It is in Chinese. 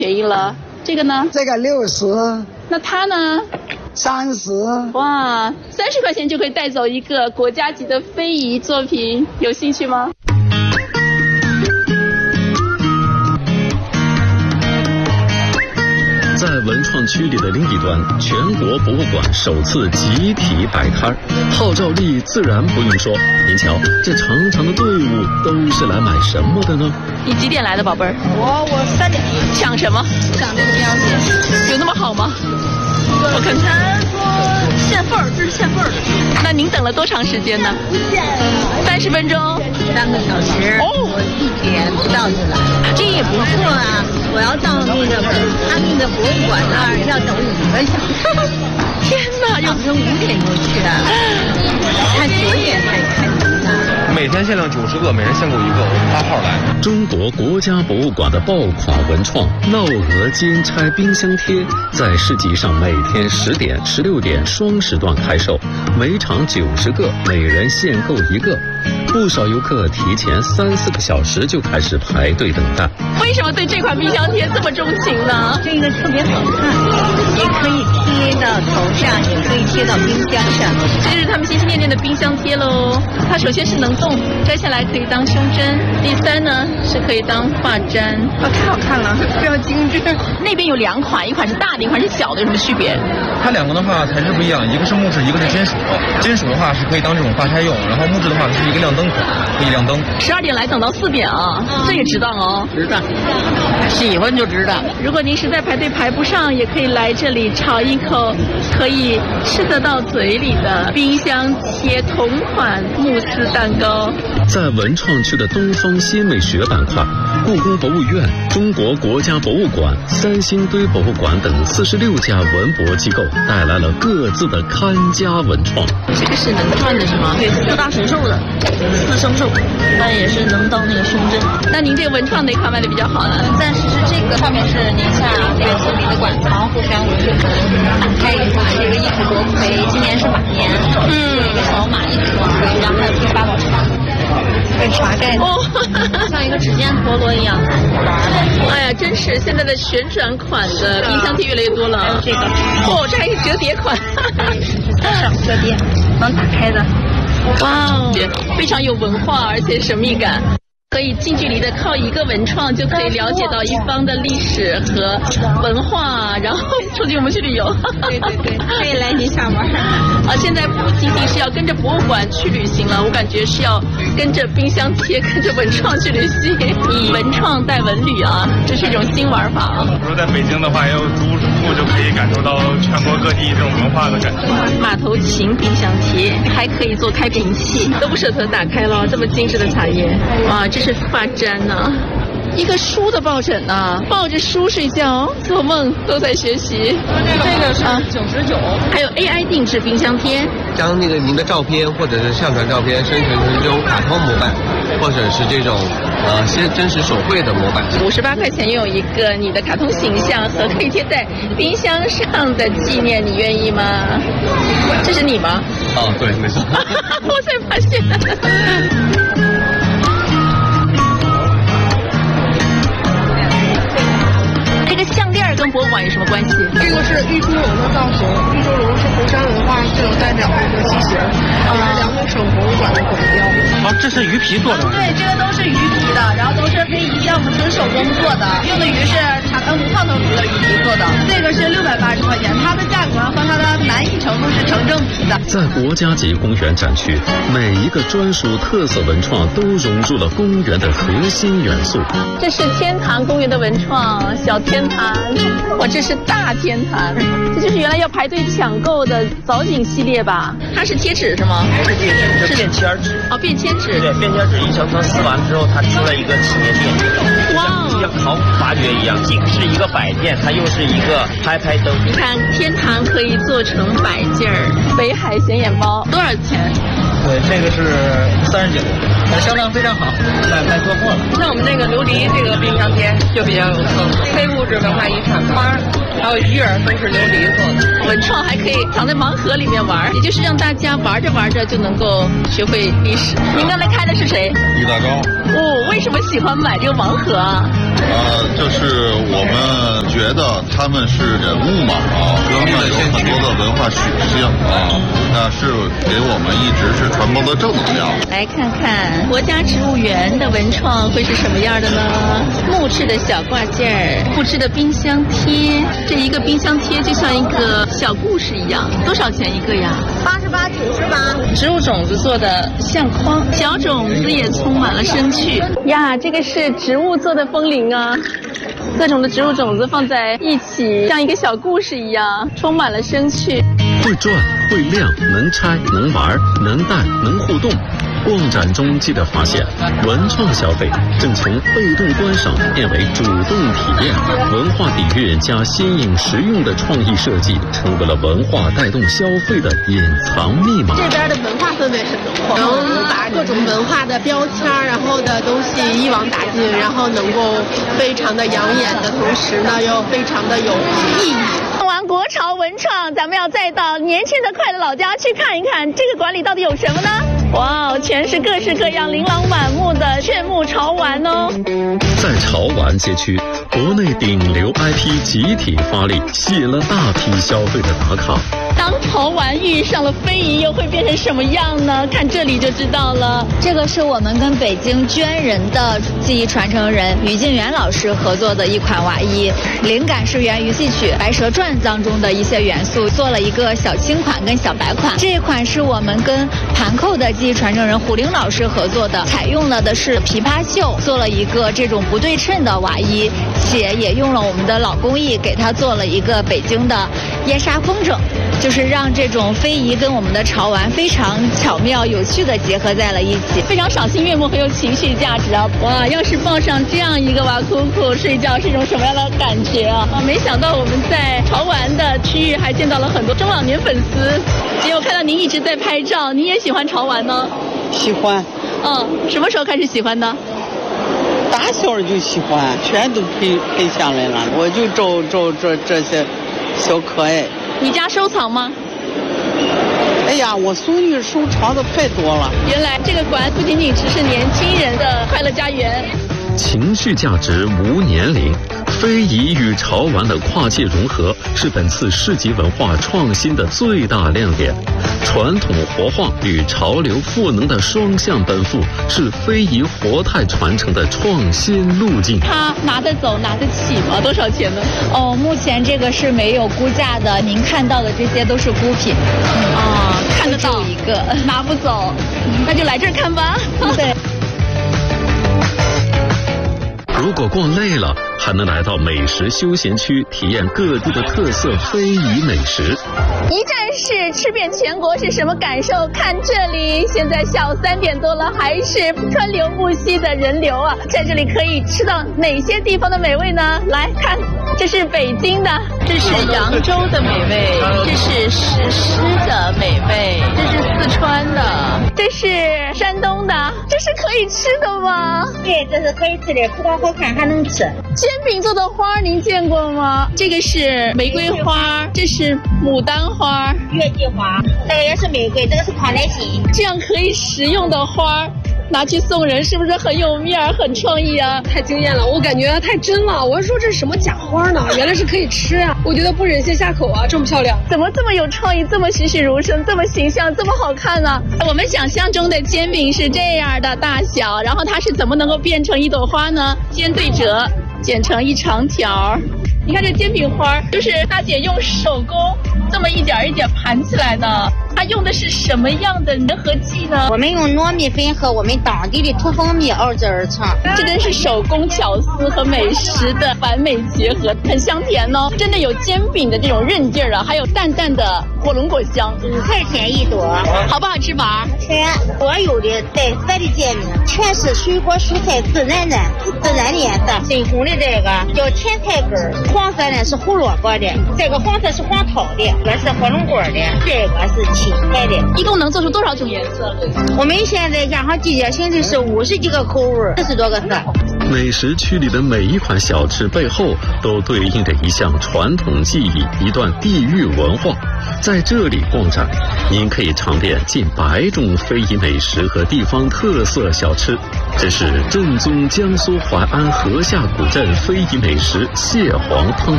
便宜了。这个呢？ 这个60。 那它呢 ？30。 哇，30块钱就可以带走一个国家级的非遗作品，有兴趣吗？ 在文创区里的另一端，全国博物馆首次集体摆摊，号召力自然不用说。您瞧，这长长的队伍都是来买什么的呢？ 你几点来的，宝贝儿？ 我3点。 抢什么？ 抢这个冰箱贴。 有那么好吗？我看他说限份儿，这是限份儿的。 那您等了多长时间呢？30分钟 ，3个小时。我1点不到就来了。这也不错啊！我要到那个他那个博物馆那儿要等5个小时。 天哪！ 早上5点就去，他9点才开门呢。 每天限量90个，每人限购1个，我们8号来。 中国国家博物馆的爆款文创闹鹅金钗冰箱贴，在市集上每天10点、16点双时段开售，每场90个，每人限购1个。不少游客提前3、4个小时就开始排队等待。 为什么对这款冰箱贴这么钟情呢？ 这个特别好看，也可以贴到头上，也可以贴到冰箱上。 这是他们心心念念的冰箱贴喽。它首先是能动，摘下来可以当胸针。第3呢是可以当发簪。 太好看了，比较精致。 那边有2款，一款是大的，一款是小的，有什么区别？ 它2个的话材质不一样，一个是木质，一个是金属。金属的话是可以当这种发钗用，然后木质的话是一个亮灯款，可以亮灯。 12点来等到4点啊，这也值当哦。 值当，喜欢就值当。 如果您实在排队排不上，也可以来这里尝一口可以吃得到嘴里的冰箱贴同款慕斯蛋糕。 在文创区的东方新美学板块，故宫博物院、中国国家博物馆、3星堆博物馆等46家文博机构带来了各自的看家文创。 这个是能转的是吗？ 对，4大神兽的，4生兽，它也是能当那个胸针。 那您这个文创哪款卖的比较好呢？ 暂时是这个，上面是宁夏那个送礼的馆藏，互相文就打开一块，是一个一指夺魁，今年是马年，一个小马，一指夺魁，然后还有这个八宝茶。茶盖的，像一个指尖陀螺一样。 哎呀，真是现在的旋转款的冰箱贴越来越多了。 还有这个， 这还有折叠款， 上折叠能打开的。 哇哦，非常有文化而且神秘感。可以近距离的靠一个文创就可以了解到一方的历史和文化，然后促进我们去旅游。 对，可以来宁夏玩。 现在不仅仅是要跟着博物馆去旅行了，我感觉是要跟着冰箱贴、跟着文创去旅行。文创带文旅啊，这是一种新玩法啊。 如果在北京的话，也有租户就可以感受到全国各地这种文化的感觉。 马头琴冰箱贴还可以做开瓶器，都不舍得打开了，这么精致的茶叶，哇，这是发簪呢。一个书的抱枕呢，抱着书睡觉，做梦都在学习。 这个是99， 还有 AI 定制冰箱贴， 将那个您的照片或者是上传照片生成成这种卡通模板，或者是这种真实手绘的模板。 58块钱拥有一个你的卡通形象和可以贴在冰箱上的纪念，你愿意吗？这是你吗？ 哦，对，没错。 我才发现。项链跟博物馆有什么关系？ 这个是玉猪龙的造型，玉猪龙是红山文化最有代表的一个机型，也是辽宁省博物馆的馆标。 这是鱼皮做的。 对，这个都是鱼皮的，然后都是非遗项目纯手工做的，用的鱼是茶汤头鱼的鱼皮做的。这个是680块钱，它的价格和它的难易程度是成正比的。 在国家级公园展区，每一个专属特色文创都融入了公园的核心元素。 这是天坛公园的文创，小天坛，哇，这是大天坛，这就是原来要排队抢购的藻井系列吧？它是贴纸是吗？ 不是贴纸，是便签纸。 哦，便签纸。 对，便签纸一层层撕完之后，它出了一个纪念店。哇，像考古发掘一样，既是一个摆件，它又是一个拍灯。 你看，天坛可以做成摆件儿，北海显眼包多少钱？ 对，这个是39，销量非常好，卖多货了。 像我们那个琉璃这个冰箱贴就比较有特色，非物质文化遗产花还有鱼儿都是琉璃做的。 文创还可以藏在盲盒里面玩，也就是让大家玩着玩着就能够学会历史。您刚才开的是谁？ 李大钊。 哦，为什么喜欢买这个盲盒啊？ 就是我们觉得他们是人物嘛他们有很多的文化属性那是给我们一直是传播的正能量。 来看看国家植物园的文创会是什么样的呢？木质的小挂件儿，木质的冰箱贴，这一个冰箱贴就像一个小故事一样，多少钱一个呀 ？88、98。 植物种子做的相框，小种子也充满了生趣呀。这个是植物做的风铃啊，各种的植物种子放在一起，像一个小故事一样，充满了生趣。 会转会亮，能拆能玩能带能互动。逛展中记得发现，文创消费正从被动观赏变为主动体验，文化底蕴加新颖实用的创意设计，成为了文化带动消费的隐藏密码。 这边的文化氛围很浓，能把各种文化的标签然后的东西一网打尽，然后能够非常的养眼的同时呢，又非常的有意义。 看完国潮文创，咱们要再到年轻的快乐老家去看一看，这个馆里到底有什么呢？哇，全是各式各样琳琅满目的炫目潮玩哦！ 在潮玩街区，国内顶流 IP 集体发力，吸引了大批消费的打卡。 当潮玩遇上了非遗，又会变成什么样呢？看这里就知道了。 这个是我们跟北京捐人的技艺传承人于静元老师合作的一款瓦衣，灵感是源于戏曲《白蛇传》当中的一些元素，做了一个小青款跟小白款。这一款是我们跟盘扣的技艺传承人胡玲老师合作的，采用了的是琵琶绣，做了一个这种不对称的瓦衣，且也用了我们的老工艺给它做了一个北京的烟纱风筝，就是让这种非遗跟我们的潮玩非常巧妙有趣的结合在了一起， 非常赏心悦目，很有情绪价值啊！哇，要是抱上这样一个瓦库库睡觉是一种什么样的感觉啊？没想到我们在潮玩的区域还见到了很多中老年粉丝，也有看到您一直在拍照，您也喜欢潮玩呢？ 喜欢。 什么时候开始喜欢的？ 打小就喜欢，全都配下来了，我就找这些小可爱。 你家收藏吗？ 哎呀，我孙女收藏的太多了。 原来这个馆不仅仅只是年轻人的快乐家园。 情绪价值无年龄，非遗与潮玩的跨界融合是本次市集文化创新的最大亮点。传统活化与潮流赋能的双向奔赴，是非遗活态传承的创新路径。 它拿得走拿得起吗？多少钱呢？ 目前这个是没有估价的，您看到的这些都是孤品。 看得到一个， 拿不走，那就来这儿看吧。 对。 如果逛累了，还能来到美食休闲区，体验各地的特色非遗美食。 一站式吃遍全国是什么感受？看这里，现在下午3点多了，还是川流不息的人流啊！在这里可以吃到哪些地方的美味呢？来看，这是北京的，这是扬州的美味，这是石狮的美味，这是四川的，这是山东的，这是可以吃的吗？ 对，这是可以吃的，不光好看还能吃。 煎饼做的花您见过吗？这个是玫瑰花，这是牡丹花， 月季花，这个也是玫瑰，这个是康乃馨。 这样可以食用的花拿去送人，是不是很有面儿、很创意啊？ 太惊艳了，我感觉太真了。我说这是什么假花呢？原来是可以吃啊！我觉得不忍心下口啊，这么漂亮， 怎么这么有创意，这么栩栩如生，这么形象，这么好看呢？我们想象中的煎饼是这样的大小，然后它是怎么能够变成一朵花呢？尖对折，剪成一长条。你看这煎饼花，就是大姐用手工这么一点一点盘起来的。它用的是什么样的粘合剂呢？ 我们用糯米粉和我们当地的土蜂蜜熬制而成。 这真是手工巧思和美食的完美结合，很香甜哦，真的有煎饼的这种韧劲儿啊，还有淡淡的火龙果香。 5块钱一朵， 好不好吃法？ 吃。所有的带色的煎饼全是水果蔬菜自然的颜色。深红的这个叫甜菜根，黄色呢是胡萝卜的，这个黄色是黄桃的，这个是火龙果的，这个是起来的。 一共能做出多少种颜色？ 我们现在养好季节，现在是50几个口味，40多个色。 美食区里的每一款小吃背后，都对应着一项传统技艺，一段地域文化。在这里逛展，您可以尝遍近100种非遗美食和地方特色小吃。这是正宗江苏淮安河下古镇非遗美食蟹黄汤